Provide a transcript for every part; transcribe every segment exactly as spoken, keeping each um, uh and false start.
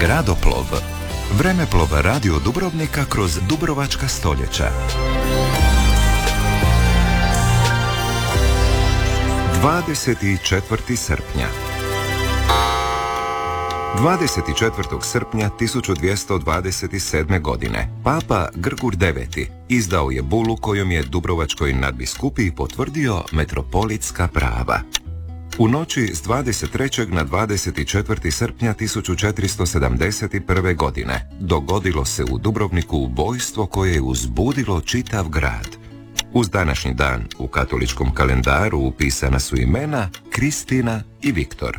Gradoplov. Vremeplov radio Dubrovnika kroz dubrovačka stoljeća. dvadeset četvrtog srpnja. dvadeset četvrtog srpnja tisuću dvjesto dvadeset sedme. godine Papa Grgur deveti izdao je bulu kojom je dubrovačkoj nadbiskupiji potvrdio metropolitska prava. U noći s dvadeset trećeg na dvadeset četvrti srpnja tisuću četiristo sedamdeset prve. godine dogodilo se u Dubrovniku ubojstvo koje je uzbudilo čitav grad. Uz današnji dan u katoličkom kalendaru upisana su imena Kristina i Viktor.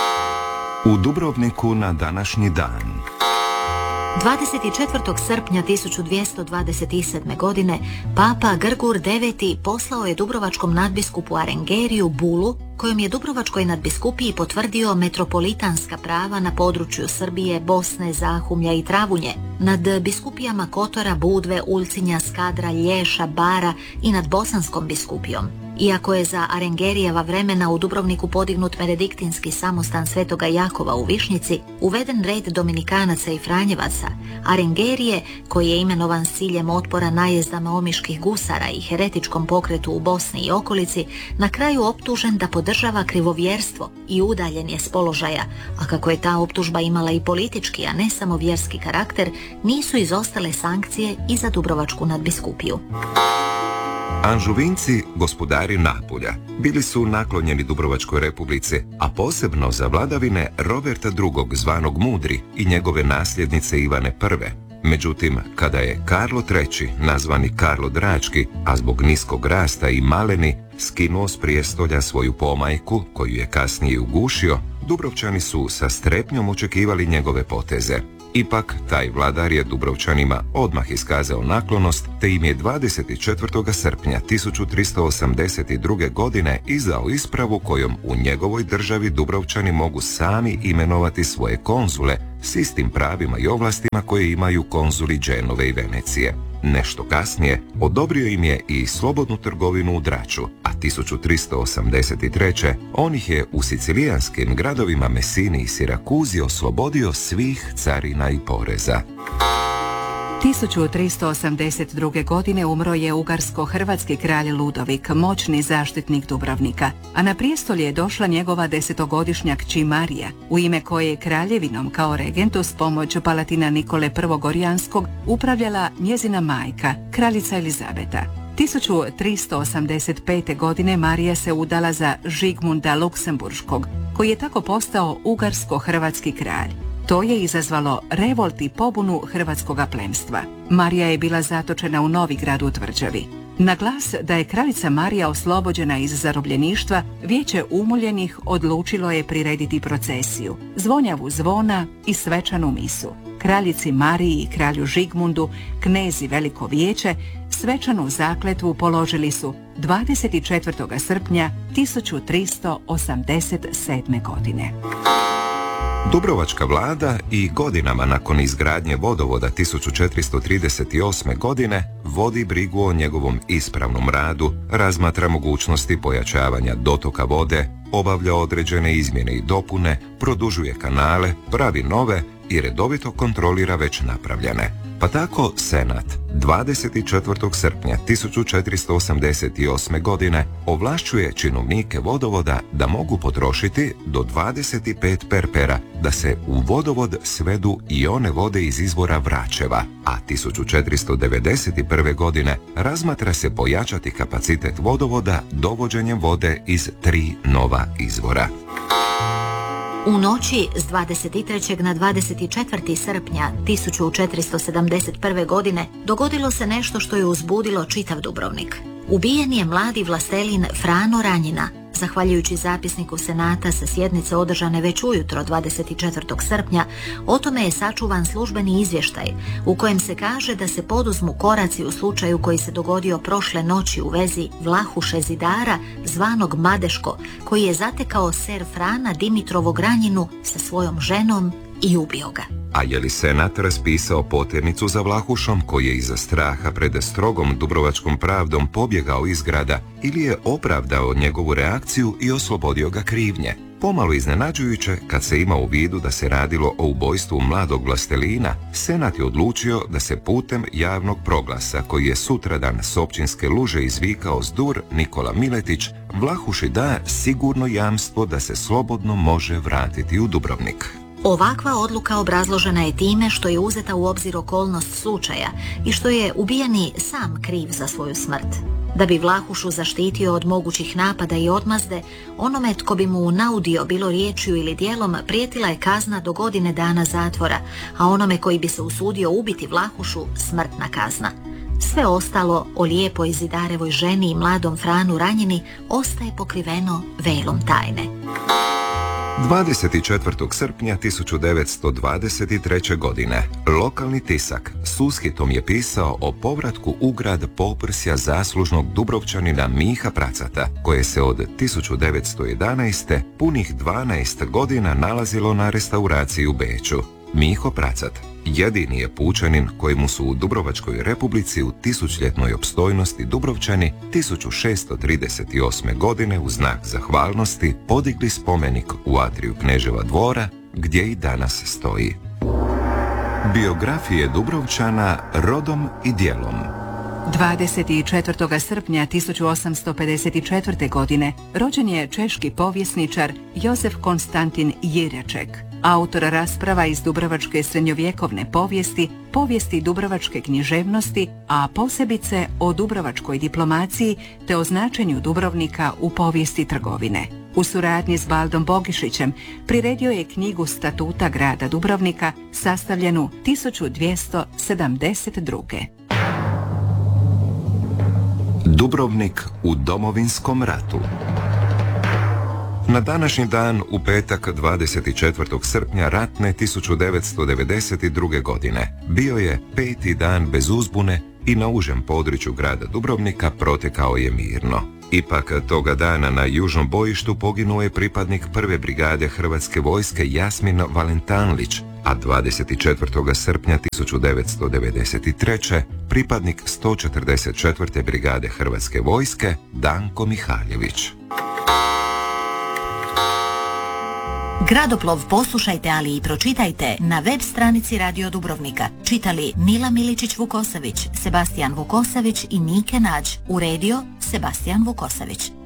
U Dubrovniku na današnji dan. dvadeset četvrtog srpnja tisuću dvjesto dvadeset sedme. godine Papa Grgur deveti poslao je dubrovačkom nadbiskupu Arengeriju bulu kojom je dubrovačkoj nadbiskupiji potvrdio metropolitanska prava na području Srbije, Bosne, Zahumlja i Travunje, nad biskupijama Kotora, Budve, Ulcinja, Skadra, Lješa, Bara i nad bosanskom biskupijom. Iako je za Arengerijeva vremena u Dubrovniku podignut benediktinski samostan Svetoga Jakova u Višnjici, uveden red Dominikanaca i Franjevaca, Arengerije, koji je imenovan s ciljem otpora najezdama omiških gusara i heretičkom pokretu u Bosni i okolici, na kraju optužen da podržava krivovjerstvo i udaljen je s položaja, a kako je ta optužba imala i politički, a ne samo vjerski karakter, nisu izostale sankcije i za dubrovačku nadbiskupiju. Anžuvinci, gospodari Napulja, bili su naklonjeni Dubrovačkoj republici, a posebno za vladavine Roberta drugog zvanog Mudri i njegove nasljednice Ivane prve. Međutim, kada je Karlo treći, nazvani Karlo Drački, a zbog niskog rasta i maleni, skinuo s prijestolja svoju pomajku, koju je kasnije ugušio, Dubrovčani su sa strepnjom očekivali njegove poteze. Ipak, taj vladar je Dubrovčanima odmah iskazao naklonost, te im je dvadeset četvrtog srpnja tisuću tristo osamdeset druge. godine izdao ispravu kojom u njegovoj državi Dubrovčani mogu sami imenovati svoje konzule s istim pravima i ovlastima koje imaju konzuli Dženove i Venecije. Nešto kasnije odobrio im je i slobodnu trgovinu u Draču, a tisuću tristo osamdeset treće. on ih je u sicilijanskim gradovima Mesini i Sirakuzi oslobodio svih carina i poreza. tisuću tristo osamdeset druge. godine umro je ugarsko-hrvatski kralj Ludovik, moćni zaštitnik Dubrovnika, a na prijestolje je došla njegova desetogodišnja kći Marija, u ime koje je kraljevinom kao regent uz pomoć palatina Nikole prvog. Orjanskog upravljala njezina majka, kraljica Elizabeta. tisuću tristo osamdeset pete. godine Marija se udala za Žigmunda Luksemburškog, koji je tako postao ugarsko-hrvatski kralj. To je izazvalo revolt i pobunu hrvatskoga plemstva. Marija je bila zatočena u Novigradu u tvrđavi. Na glas da je kraljica Marija oslobođena iz zarobljeništva, vijeće umoljenih odlučilo je prirediti procesiju, zvonjavu zvona i svečanu misu. Kraljici Mariji i kralju Žigmundu, knezi Veliko vijeće, svečanu zakletvu položili su dvadeset četvrtog srpnja tisuću tristo osamdeset sedme. godine. Dubrovačka vlada i godinama nakon izgradnje vodovoda tisuću četiristo trideset osme. godine vodi brigu o njegovom ispravnom radu, razmatra mogućnosti pojačavanja dotoka vode, obavlja određene izmjene i dopune, produžuje kanale, pravi nove i redovito kontrolira već napravljene. Pa tako Senat dvadeset četvrtog srpnja tisuću četiristo osamdeset osme. godine ovlašćuje činovnike vodovoda da mogu potrošiti do dvadeset pet perpera da se u vodovod svedu i one vode iz izvora Vračeva, a tisuću četiristo devedeset prve. godine razmatra se pojačati kapacitet vodovoda dovođenjem vode iz tri nova izvora. U noći s dvadeset trećeg na dvadeset četvrti srpnja tisuću četiristo sedamdeset prve. godine dogodilo se nešto što je uzbudilo čitav Dubrovnik. Ubijen je mladi vlastelin Frano Ranjina. Zahvaljujući zapisniku Senata sa sjednice održane već ujutro dvadeset četvrtog srpnja, o tome je sačuvan službeni izvještaj u kojem se kaže da se poduzmu koraci u slučaju koji se dogodio prošle noći u vezi Vlahuše Zidara, zvanog Madeško, koji je zatekao ser Frana Dimitrovog Ranjinu sa svojom ženom i ubio ga. A je li Senat raspisao poternicu za Vlahušom, koji je iza straha pred strogom dubrovačkom pravdom pobjegao iz grada, ili je opravdao njegovu reakciju i oslobodio ga krivnje? Pomalo iznenađujuće kad se ima u vidu da se radilo o ubojstvu mladog vlastelina, Senat je odlučio da se putem javnog proglasa, koji je sutradan s općinske luže izvikao zdur Nikola Miletić, Vlahuši da sigurno jamstvo da se slobodno može vratiti u Dubrovnik. Ovakva odluka obrazložena je time što je uzeta u obzir okolnost slučaja i što je ubijeni sam kriv za svoju smrt. Da bi Vlahušu zaštitio od mogućih napada i odmazde, onome tko bi mu naudio bilo riječju ili djelom prijetila je kazna do godine dana zatvora, a onome koji bi se usudio ubiti Vlahušu smrtna kazna. Sve ostalo o lijepoj Zidarevoj ženi i mladom Franu Ranjini ostaje pokriveno velom tajne. dvadeset četvrtog srpnja tisuću devetsto dvadeset treće. godine lokalni tisak s ushitom je pisao o povratku u grad poprsja zaslužnog Dubrovčanina Miha Pracata, koje se od tisuću devetsto jedanaeste. punih dvanaest godina nalazilo na restauraciji u Beču. Miho Pracat jedini je pučanin kojemu su u Dubrovačkoj Republici u tisućljetnoj opstojnosti Dubrovčani tisuću šesto trideset osme. godine u znak zahvalnosti podigli spomenik u atriju Kneževa dvora, gdje i danas stoji. Biografije Dubrovčana rodom i djelom. dvadeset četvrtog srpnja tisuću osamsto pedeset četvrte. godine rođen je češki povjesničar Josef Konstantin Jireček, autor rasprava iz dubrovačke srednjovjekovne povijesti, povijesti dubrovačke književnosti, a posebice o dubrovačkoj diplomaciji te o značenju Dubrovnika u povijesti trgovine. U suradnji s Baldom Bogišićem priredio je knjigu Statuta grada Dubrovnika sastavljenu tisuću dvjesto sedamdeset druge. Dubrovnik u Domovinskom ratu. Na današnji dan, u petak dvadeset četvrtog srpnja ratne tisuću devetsto devedeset druge. godine, bio je peti dan bez uzbune i na užem području grada Dubrovnika protekao je mirno. Ipak toga dana na južnom bojištu poginuo je pripadnik prve brigade Hrvatske vojske Jasmin Valentanlić, a dvadeset četvrtog srpnja tisuću devetsto devedeset treće. pripadnik sto četrdeset četvrte brigade Hrvatske vojske Danko Mihaljević. Gradoplov poslušajte, ali i pročitajte na web stranici Radio Dubrovnika. Čitali Nila Miličić-Vukosavić, Sebastijan Vukosavić i Nike Nađ. Uredio Sebastijan Vukosavić.